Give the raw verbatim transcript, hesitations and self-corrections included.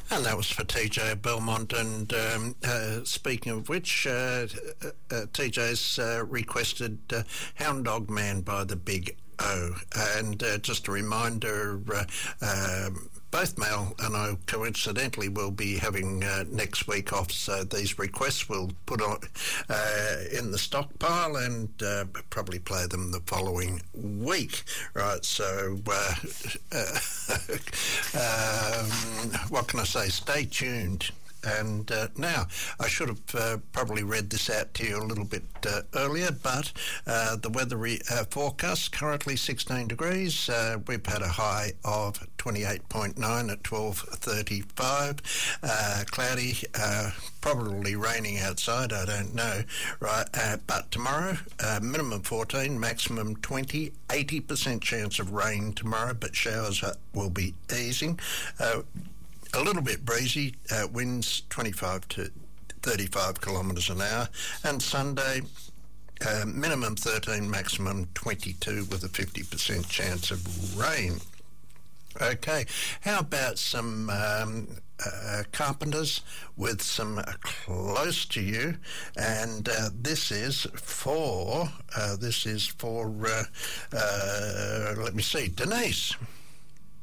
And that was for T J of Belmont. And um, uh, speaking of which, uh, uh, T J's uh, requested uh, Hound Dog Man by the Big O. And uh, just a reminder, uh, um, both Mel and I coincidentally will be having uh, next week off, so these requests we'll put on uh, in the stockpile and uh, probably play them the following week. Right, so uh, uh, um, what can I say? Stay tuned. And uh, now, I should have uh, probably read this out to you a little bit uh, earlier, but uh, the weather re- uh, forecast, currently sixteen degrees. Uh, we've had a high of twenty-eight point nine at twelve thirty-five. Uh, cloudy, uh, probably raining outside, I don't know. Right, uh, but tomorrow, uh, minimum fourteen, maximum twenty, eighty percent chance of rain tomorrow, but showers uh, will be easing. Uh, A little bit breezy, uh, winds twenty-five to thirty-five kilometres an hour, and Sunday uh, minimum thirteen, maximum twenty-two with a fifty percent chance of rain. Okay, how about some um, uh, carpenters with some uh, close to you? And uh, this is for, uh, this is for, uh, uh, let me see, Denise.